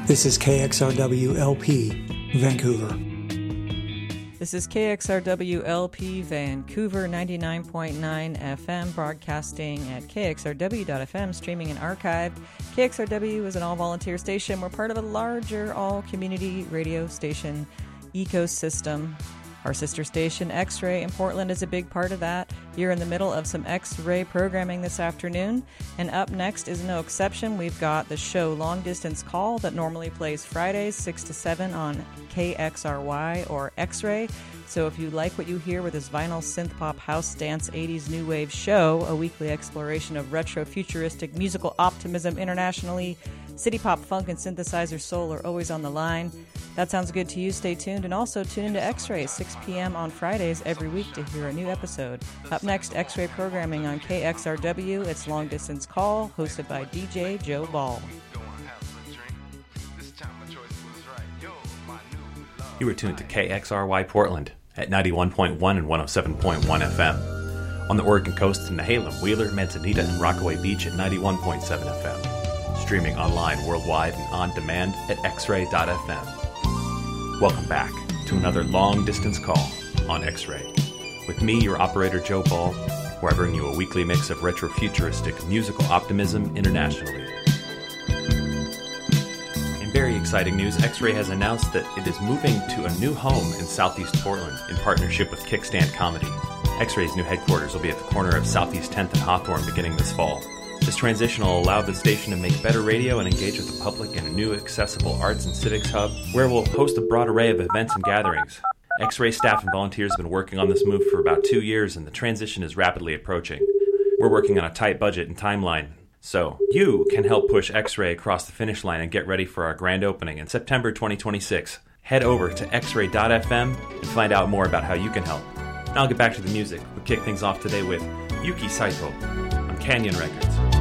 This is KXRW LP, Vancouver. This is KXRW LP Vancouver 99.9 FM, broadcasting at KXRW.FM, streaming and archived. KXRW is an all-volunteer station. We're part of a larger all-community radio station ecosystem. Our sister station, X-Ray in Portland, is a big part of that. You're in the middle of some X-Ray programming this afternoon. And up next is no exception. We've got the show Long Distance Call that normally plays Fridays 6 to 7 on KXRY or X-Ray. So if you like what you hear with this vinyl synth pop house dance 80s new wave show, a weekly exploration of retro futuristic musical optimism internationally, city pop, funk, and synthesizer soul are always on the line. That sounds good to you. Stay tuned, and also tune into X-Ray 6 p.m. on Fridays every week to hear a new episode. Up next, X-Ray programming on KXRW. It's Long Distance Call, hosted by DJ Joe Ball. You were tuned to KXRY Portland at 91.1 and 107.1 FM. On the Oregon coast in Nehalem, Wheeler, Manzanita, and Rockaway Beach at 91.7 FM. Streaming online worldwide and on demand at xray.fm. Welcome back to another Long Distance Call on X-Ray. With me, your operator Joe Ball, where I bring you a weekly mix of retro-futuristic musical optimism internationally. In very exciting news, X-Ray has announced that it is moving to a new home in Southeast Portland in partnership with Kickstand Comedy. X-Ray's new headquarters will be at the corner of Southeast 10th and Hawthorne beginning this fall. This transition will allow the station to make better radio and engage with the public in a new accessible arts and civics hub where we'll host a broad array of events and gatherings. X-Ray staff and volunteers have been working on this move for about 2 years, and the transition is rapidly approaching. We're working on a tight budget and timeline, so you can help push X-Ray across the finish line and get ready for our grand opening in September 2026. Head over to xray.fm and find out more about how you can help. Now I'll get back to the music. We'll kick things off today with Yuki Saito on Canyon Records.